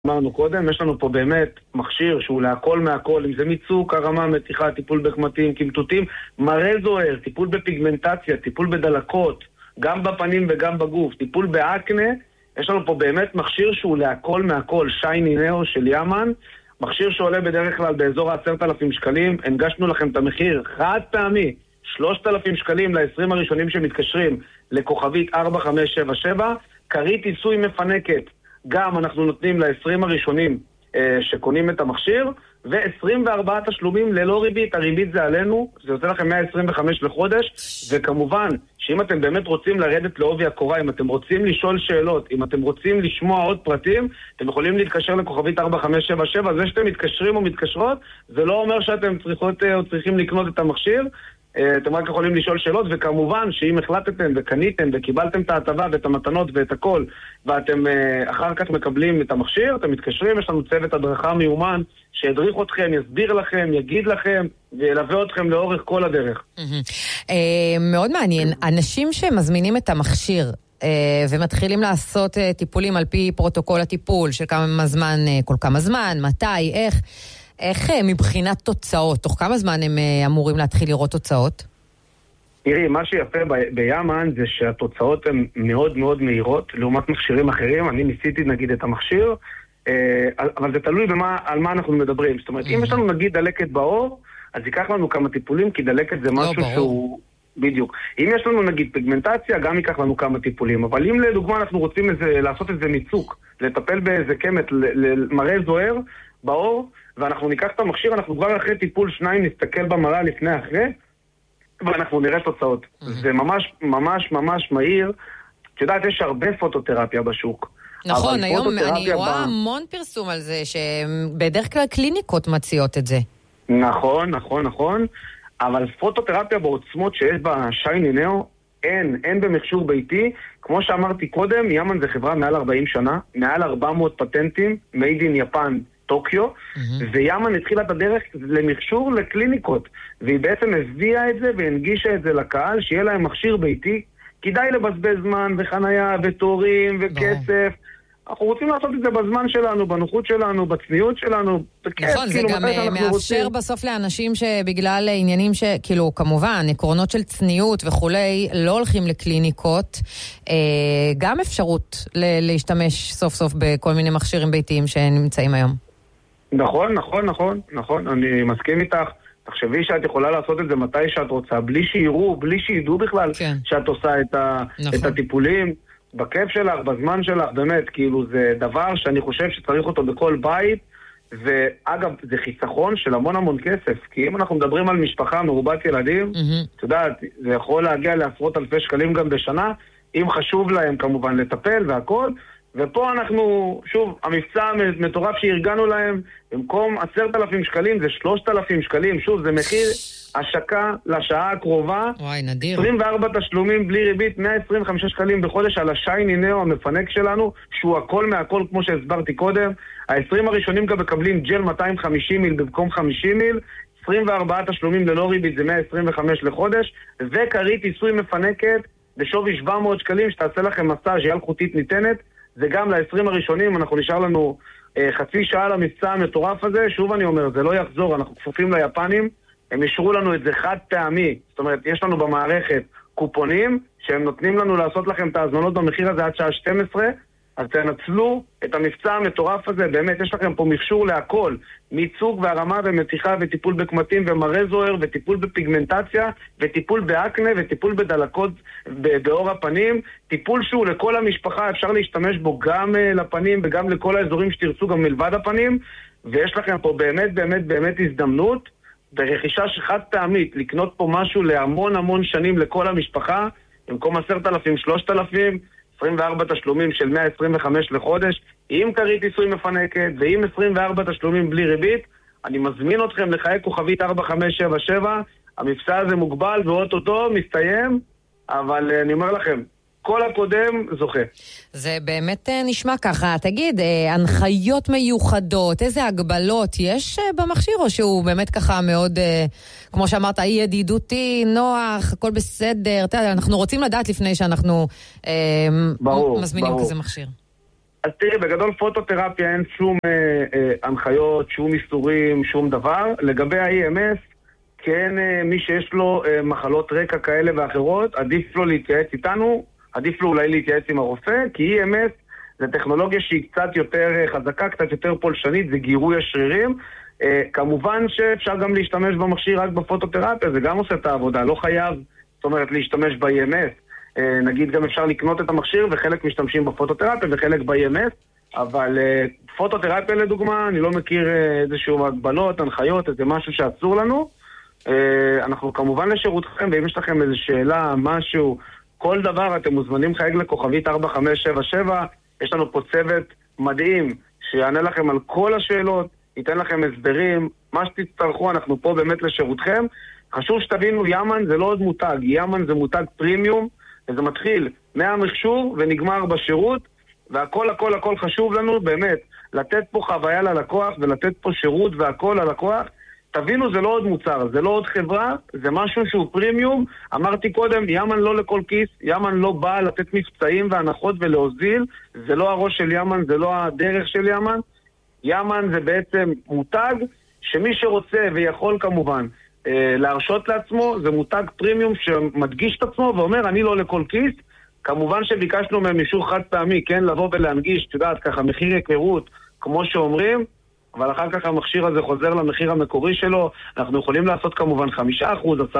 אמרנו קודם, יש לנו פה באמת מכשיר שהוא להכל מהכל, אם זה מיצוק, הרמה, מתיחה, טיפול בקמטים, קמטוטים, מראה זוהר, טיפול בפיגמנטציה, טיפול בדלקות, גם בפנים וגם בגוף, טיפול באקנה, יש לנו פה באמת מכשיר שהוא להכל מהכל, שייני נאו של יאמן, מכשיר שעולה בדרך כלל באזור 10,000 שקלים, הנגשנו לכם את המחיר חד פעמי, 3,000 שקלים ל-20 הראשונים שמתקשרים לכוכבית 4577, קרית עיסוי מפנקת, גם אנחנו נותנים ל-20 הראשונים שקונים את המכשיר, ו-24 תשלומים ללא ריבית, הריבית זה עלינו, זה יוצא לכם 125 לחודש, וכמובן שאם אתם באמת רוצים לרדת לעובי הקורה, אם אתם רוצים לשאול שאלות, אם אתם רוצים לשמוע עוד פרטים, אתם יכולים להתקשר לכוכבית 4577, זה שאתם מתקשרים או מתקשרות, זה לא אומר שאתם צריכות או צריכים לקנות את המכשיר, אתם רק יכולים לשאול שאלות, וכמובן שאם החלטתם וקניתם וקיבלתם את ההטבה ואת המתנות ואת הכל, ואתם אחר כך מקבלים את המכשיר, אתם מתקשרים, יש לנו צוות הדרכה מיומן שידריך אתכם, יסביר לכם, יגיד לכם וילווה אתכם לאורך כל הדרך. מאוד מעניין, אנשים שמזמינים את המכשיר ומתחילים לעשות טיפולים על פי פרוטוקול הטיפול של כמה זמן, כל כמה זמן, מתי, איך מבחינת תוצאות? תוך כמה זמן הם אמורים להתחיל לראות תוצאות? תראי, מה שיפה ביאמן זה שהתוצאות הן מאוד מאוד מהירות, לעומת מכשירים אחרים. אני ניסיתי נגיד את המכשיר, אבל זה תלוי על מה אנחנו מדברים. זאת אומרת, אם יש לנו נגיד דלקת בעור, אז ייקח לנו כמה טיפולים, כי דלקת זה משהו שהוא... בדיוק. אם יש לנו נגיד פיגמנטציה, גם ייקח לנו כמה טיפולים. אבל אם לדוגמה אנחנו רוצים לעשות איזה מיצוק, לטפל באיזה קמת, למראה זוהר בעור, ואנחנו ניקח את המכשיר, אנחנו כבר אחרי טיפול 2 נסתכל במראה לפני אחרי, ואנחנו נראה תוצאות. זה ממש ממש ממש מהיר. את יודעת, יש הרבה פוטותרפיה בשוק. נכון, היום אני רואה המון פרסום על זה, שבדרך כלל קליניקות מציעות את זה. נכון, נכון, נכון. אבל פוטותרפיה בעוצמות שיש בה שייני נאו, אין במכשור ביתי. כמו שאמרתי קודם, יאמן זה חברה מעל 40 שנה, מעל 400 פטנטים, made in יפן, טוקיו, ויאמן התחילה את הדרך למכשור לקליניקות, והיא בעצם הביאה את זה והנגישה את זה לקהל, שיהיה להם מכשיר ביתי, כדאי לבזבז זמן וחנייה ותורים וכסף, אנחנו רוצים לעשות את זה בזמן שלנו, בנוחות שלנו, בצניעות שלנו. נכון, זה גם מאפשר בסוף לאנשים שבגלל עניינים שכאילו, כמובן, עקרונות של צניעות וכולי, לא הולכים לקליניקות, גם אפשרות להשתמש סוף סוף בכל מיני מכשירים ביתיים שנמצאים היום. נכון, נכון, נכון, נכון, אני מסכים איתך. תחשבי שאת יכולה לעשות את זה מתי שאת רוצה, בלי שיראו, בלי שידעו בכלל שאת עושה את הטיפולים. בכיף שלך, בזמן שלך, באמת, כאילו זה דבר שאני חושב שצריך אותו בכל בית, ואגב, זה חיסכון של המון המון כסף, כי אם אנחנו מדברים על משפחה מרובת ילדים, אתה יודעת, זה יכול להגיע לעשרות אלפי שקלים גם בשנה, אם חשוב להם כמובן לטפל והכל, ופה אנחנו, שוב, המבצע המטורף שארגנו להם, במקום 10,000 שקלים זה 3,000 שקלים, שוב, זה מחיר השקה לשעה הקרובה. וואי, נדיר. 24 תשלומים בלי ריבית, 125 שקלים בחודש על השייני נאו המפנק שלנו, שהוא הכל מהכל כמו שהסברתי קודם. ה-20 הראשונים גם מקבלים ג'ל 250 מיל במקום 50 מיל, 24 תשלומים ללא ריבית זה 125 לחודש, וקרית עיסוי מפנקת בשווי 700 שקלים שתעשה לכם מסאז' יד חוטית ניתנת. זה גם ל-20 הראשונים, אנחנו נשאר לנו חצי שעה למבצע המטורף הזה. שוב אני אומר, זה לא יחזור, אנחנו כפופים ליפנים, הם ישרו לנו את זה חד פעמי, זאת אומרת, יש לנו במערכת קופונים, שהם נותנים לנו לעשות לכם את ההזמנות במחיר הזה עד שעה 12, אז תנצלו את המבצע המטורף הזה, באמת יש לכם פה מכשור להכל, מיצוג והרמה ומתיחה וטיפול בקמטים ומראה זוהר וטיפול בפיגמנטציה וטיפול באקנה וטיפול בדלקות באור הפנים, טיפול שהוא לכל המשפחה, אפשר להשתמש בו גם לפנים וגם לכל האזורים שתרצו גם מלבד הפנים, ויש לכם פה באמת באמת באמת הזדמנות ברכישה שחד פעמית לקנות פה משהו להמון המון שנים לכל המשפחה, במקום 10,000, 3,000, 24 תשלומים של 125 לחודש, עם כרית עיסוי מפנקת ועם 24 תשלומים בלי ריבית. אני מזמין אתכם לחייג כוכבית 4577, המבצע הזה מוגבל ואוטוטו מסתיים, אבל אני אומר לכם, כל הקודם זוכה. זה באמת נשמע ככה. תגיד, הנחיות מיוחדות, איזה הגבלות יש במכשיר, או שהוא באמת ככה מאוד, כמו שאמרת, ידידותי, נוח, הכל בסדר? אנחנו רוצים לדעת לפני שאנחנו מזמינים כזה מכשיר. אז תראי, בגדול פוטותרפיה אין שום הנחיות, שום איסורים, שום דבר. לגבי ה-EMS, כן, מי שיש לו מחלות רקע כאלה ואחרות, עדיף לו להתייעץ איתנו, עדיף לו אולי להתייעץ עם הרופא, כי EMS זה טכנולוגיה שהיא קצת יותר חזקה, קצת יותר פולשנית, זה גירוי השרירים. כמובן שאפשר גם להשתמש במכשיר רק בפוטותרפיה, זה גם עושה את העבודה, לא חייב, זאת אומרת, להשתמש ב-EMS. נגיד גם אפשר לקנות את המכשיר, וחלק משתמשים בפוטותרפיה וחלק ב-EMS, אבל פוטותרפיה לדוגמה, אני לא מכיר איזשהו הגבלות, הנחיות, איזה משהו שאסור לנו. אנחנו כמובן לשירותכם, ואם יש לכם איזו שאלה, משהו, כל דבר, אתם מוזמנים חייג לכוכבית 4577, יש לנו פה צוות מדהים שיענה לכם על כל השאלות, ייתן לכם הסברים, מה שתצטרכו, אנחנו פה באמת לשירותכם. חשוב שתבינו, יאמן זה לא עוד מותג, יאמן זה מותג פרימיום, וזה מתחיל מהמחשור ונגמר בשירות, והכל הכל הכל חשוב לנו באמת לתת פה חוויה ללקוח ולתת פה שירות והכל ללקוח. תבינו, זה לא עוד מוצר, זה לא עוד חברה, זה משהו שהוא פרימיום. אמרתי קודם, יאמן לא לכל כיס, יאמן לא בא לתת מבצעים והנחות ולהוזיל, זה לא הראש של יאמן, זה לא הדרך של יאמן. יאמן זה בעצם מותג שמי שרוצה ויכול כמובן להרשות לעצמו, זה מותג פרימיום שמדגיש את עצמו ואומר, אני לא לכל כיס. כמובן שביקשנו מהם אישור חד פעמי, כן, לבוא ולהנגיש, תדעת, ככה מחיר היכרות, כמו שאומרים, אבל אחר כך המכשיר הזה חוזר למחיר המקורי שלו. אנחנו יכולים לעשות כמובן 5%, 10%,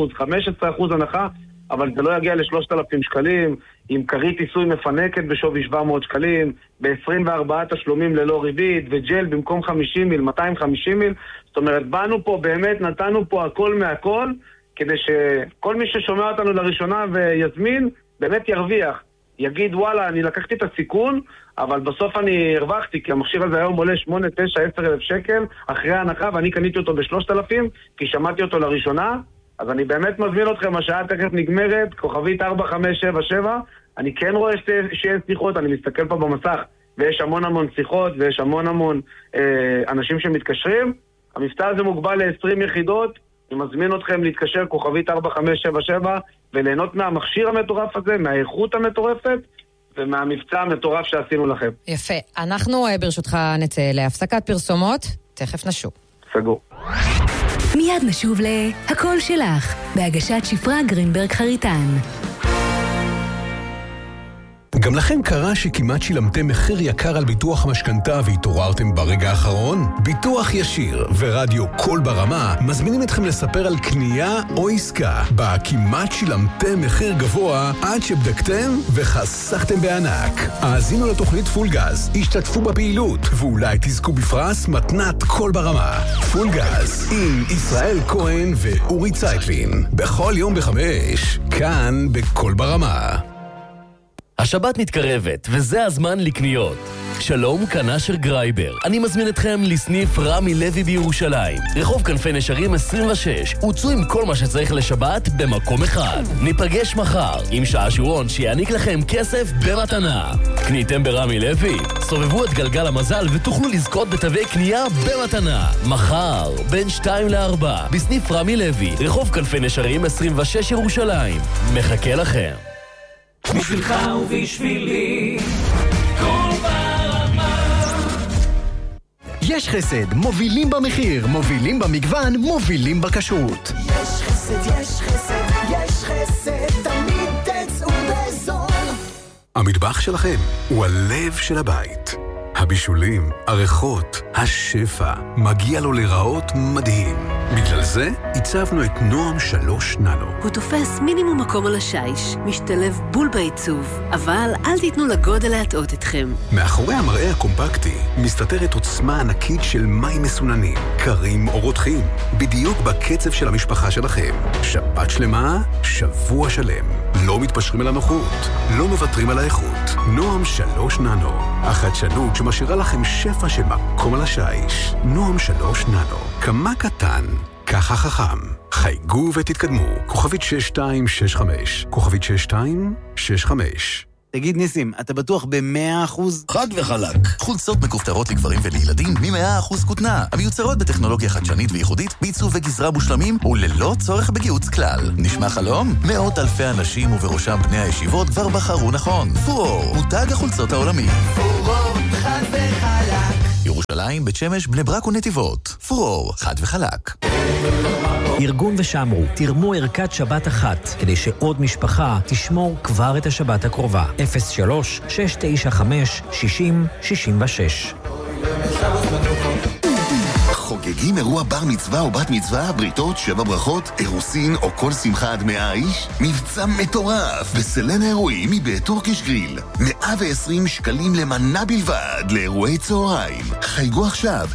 15% הנחה, אבל זה לא יגיע ל3,000 שקלים, עם כרית עיסוי מפנקת בשווי 700 שקלים, ב-24 תשלומים ללא ריבית, וג'ל במקום 50 מיל, 250 מיל. זאת אומרת, באנו פה באמת, נתנו פה הכל מהכל, כדי שכל מי ששומע אותנו לראשונה ויזמין, באמת ירוויח. יגיד, וואלה, אני לקחתי את הסיכון, אבל בסוף אני הרווחתי, כי המכשיר הזה היום עולה 8, 9, 10 אלף שקל, אחרי ההנחה, ואני קניתי אותו ב3,000, כי שמעתי אותו לראשונה. אז אני באמת מזמין אתכם, השעה תכף נגמרת, כוכבית 4577, אני כן רואה שיש שיחות, אני מסתכל פה במסך, ויש המון שיחות, ויש המון אנשים שמתקשרים. המבצע הזה מוגבל ל-20 יחידות, אני מזמין אתכם להתקשר כוכבית 4577, וליהנות מהמכשיר המטורף הזה, מהאיכות המטורפת, ומהמבצע המטורף שעשינו לכם. יפה. אנחנו ברשותך נצא להפסקת פרסומות, תכף נשוב. סגור. מיד נשוב להכל שלך, בהגשת שפרה גרינברג חריטן. גם לכם קרה שכמעט שילמתם מחיר יקר על ביטוח משכנתה והתעוררתם ברגע האחרון? ביטוח ישיר ורדיו קול ברמה מזמינים אתכם לספר על קנייה או עסקה בה כמעט שילמתם מחיר גבוה עד שבדקתם וחסכתם בענק. האזינו לתוכנית פול גז, השתתפו בפעילות ואולי תזכו בפרס מתנת קול ברמה. פול גז עם ישראל כהן ואורי צייטלין בכל יום ב5 כאן בקול ברמה. השבת מתקרבת, וזה הזמן לקניות. שלום, כאן אשר גרייבר. אני מזמין אתכם לסניף רמי לוי בירושלים. רחוב כנפי נשרים 26. הוצאו עם כל מה שצריך לשבת במקום אחד. ניפגש מחר עם שעשועון שיעניק לכם כסף במתנה. קניתם ברמי לוי? סובבו את גלגל המזל ותוכלו לזכות בתווי קנייה במתנה. מחר, בין 2 ל-4, בסניף רמי לוי. רחוב כנפי נשרים 26 ירושלים. מחכה לכם. בשבילך ובשבילי קול ברמה. יש חסד, מובילים במחיר, מובילים במגוון, מובילים בכשרות. יש חסד, יש חסד, יש חסד, תמיד תצאו בזול. המטבח שלכם הוא הלב של הבית. הבישולים, הריחות, השפע, מגיע לו לראות מדהים. בגלל זה הצבנו את נועם 3 ננו. הוא תופס מינימום מקום על השיש, משתלב בול בעיצוב, אבל אל תיתנו לגודל להטעות אתכם. מאחורי המראה הקומפקטי מסתתרת עוצמה ענקית של מים מסוננים, קרים או רותחים, בדיוק בקצב של המשפחה שלכם. שבת שלמה, שבוע שלם. לא מתפשרים על הנוחות, לא מוותרים על האיכות. נועם 3 ננו, החדשנות שמשאירה לכם שפע של מקום על השיש. נועם 3 ננו, כמה קטן, ככה חכם. חייגו ותתקדמו. כוכבית 6265, כוכבית 6265. תגיד ניסים, אתה בטוח ב100%? חד וחלק. חולצות מכופתרות לגברים ולילדים מ100% כותנה, המיוצרות בטכנולוגיה חדשנית וייחודית, בעיצוב וגזרה מושלמים וללא צורך בגיוץ כלל. נשמע חלום? מאות אלפי אנשים ובראשם בני הישיבות כבר בחרו נכון. פורור, מותג החולצות העולמי. פורור, חד וחלק. ירושלים, בית שמש, בני ברק ונתיבות. פורור, חד וחלק. ארגון ושמרו, תרמו ערכת שבת אחת, כדי שעוד משפחה תשמור כבר את השבת הקרובה. 03-695-60-66. חוגגים אירוע בר מצווה או בת מצווה, בריתות, 7 ברכות, אירוסין או כל שמחה עד 100 איש? מבצע מטורף בסלנה אירועים מבית טורקיש גריל. 120 שקלים למנה בלבד לאירועי צהריים. חייגו עכשיו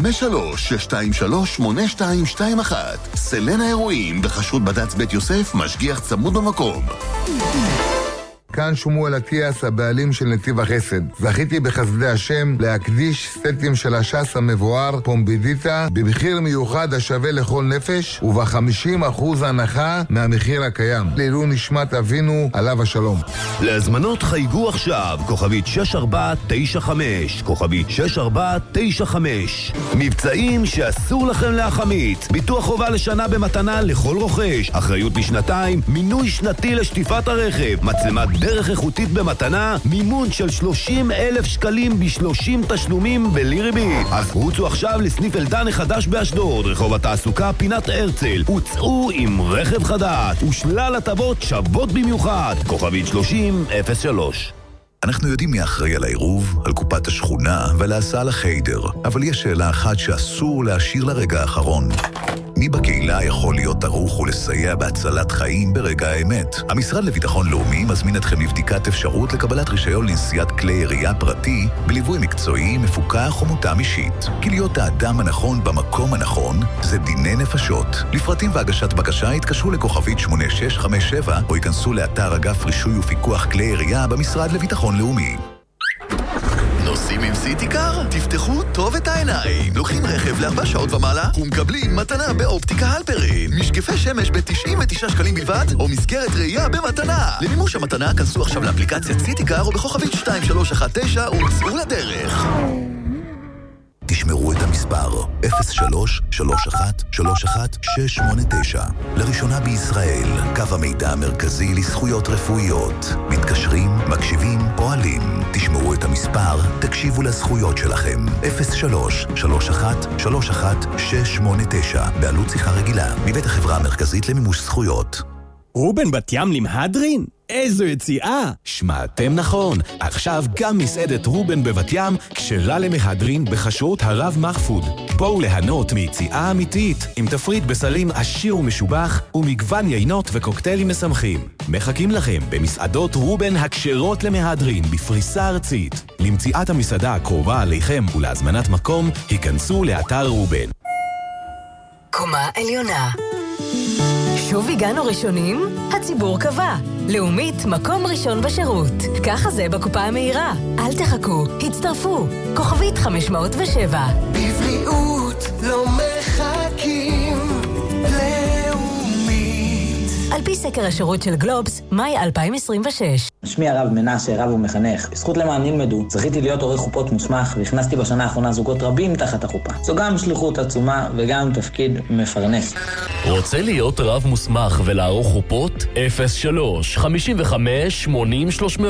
053-623-8221. סלנה אירועים בחשרות בד"ץ בית יוסף, משגיח צמוד במקום. כאן שמואל אטיאס, הבעלים של נתיב החסד. זכיתי בחסדי השם להקדיש סטים של הש"ס המבואר פומבידיטה במחיר מיוחד השווה לכל נפש וב50% הנחה מהמחיר הקיים. לעילוי נשמת אבינו עליו השלום. להזמנות חייגו עכשיו, כוכבית 6495, כוכבית 6495. מבצעים שאסור לכם להחמיץ. ביטוח חובה לשנה במתנה לכל רוכש, אחריות לשנתיים, מינוי שנתי לשטיפת הרכב, מצלמת דרך איכותית במתנה, מימון של 30,000 שקלים ב30 תשלומים בלי ריבית. אז רוצו עכשיו לסניף אלדן החדש באשדוד, רחוב התעסוקה פינת הרצל, וצאו עם רכב חדש ושלל הטבות שוות במיוחד, כוכבית 3003. אנחנו יודעים מי אחראי על העירוב, על קופת השכונה ועל ההסעה לחיידר, אבל יש שאלה אחת שאסור להשאיר לרגע האחרון. מי בקהילה יכול להיות ערוך ולסייע בהצלת חיים ברגע האמת? המשרד לביטחון לאומי מזמין אתכם לבדיקת אפשרות לקבלת רישיון לנסיעת כלי ירייה פרטי בליווי מקצועי, מפוקח ומותאם אישית. כי להיות האדם הנכון במקום הנכון זה דיני נפשות. לפרטים והגשת בקשה התקשרו לכוכבית 8657 או ייכנסו לאתר אגף רישוי ופיקוח כלי ירייה במשרד לביטחון לאומי. נוסעים עם סיטיקר? תפתחו טוב את העיניים. לוקחים רכב ל4 שעות ומעלה ומקבלים מתנה באופטיקה הלפרין. משקפי שמש ב99 שקלים בלבד או מסגרת ראייה במתנה. למימוש המתנה כנסו עכשיו לאפליקציית סיטיקר או בכוכבית 2319 וצאו לדרך. תשמרו את המספר 03-31-31-689. לראשונה בישראל, קו המידע המרכזי לזכויות רפואיות. מתקשרים, מקשיבים, פועלים. תשמרו את המספר, תקשיבו לזכויות שלכם. 03-31-31-689. בעלות שיחה רגילה, מבית החברה המרכזית למימוש זכויות. רובן בת ים למהדרין? איזו יציאה! שמעתם נכון, עכשיו גם מסעדת רובן בבת ים כשרה למהדרין בחשרות הרב מחפוד. בואו ליהנות מיציאה אמיתית עם תפריט בסלים עשיר ומשובח ומגוון יינות וקוקטיילים משמחים. מחכים לכם במסעדות רובן הכשרות למהדרין בפריסה ארצית. למציאת המסעדה הקרובה עליכם ולהזמנת מקום, היכנסו לאתר רובן. קומה עליונה. שוב הגענו ראשונים? הציבור קבע. לאומית, מקום ראשון בשירות. ככה זה בקופה המהירה. אל תחכו, הצטרפו. כוכבית 507. בבריאות לא מחכים. לאומית. על פי סקר השירות של גלובס, מאי 2026. שמי הרב מנשה, רב ומחנך. בזכות למען ילמדו, זכיתי להיות עורך חופות מוסמך, והכנסתי בשנה האחרונה זוגות רבים תחת החופה. זו גם שליחות עצומה וגם תפקיד מפרנס. רוצה להיות רב מוסמך ולערוך חופות? 03-55-80-300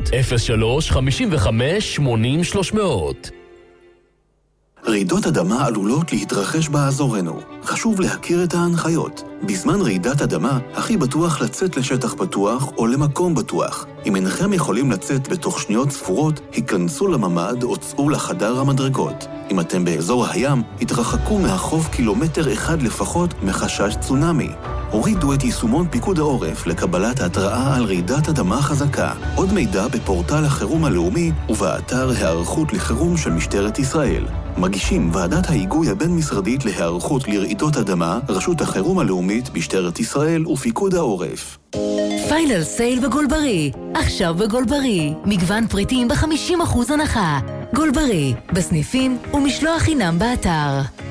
03-55-80-300. רעידות אדמה עלולות להתרחש באזורנו. חשוב להכיר את ההנחיות. בזמן רעידת אדמה, הכי בטוח לצאת לשטח פתוח או למקום בטוח. אם אינכם יכולים לצאת בתוך שניות ספורות, היכנסו לממ"ד או צאו לחדר המדרגות. אם אתם באזור הים, התרחקו מהחוף 1 קילומטר לפחות מחשש צונאמי. הורידו את יישומון פיקוד העורף לקבלת התראה על רעידת אדמה חזקה. עוד מידע בפורטל החירום הלאומי ובאתר הערכות לחירום של משטרת ישראל. מגישים ועדת ההיגוי הבין-משרדית להיערכות לרעידות אדמה, רשות החירום הלאומית, משטרת ישראל ופיקוד העורף. פיינל סייל בגולברי. עכשיו בגולברי. מגוון פריטים ב50% הנחה. גולברי, בסניפים ומשלוח חינם באתר.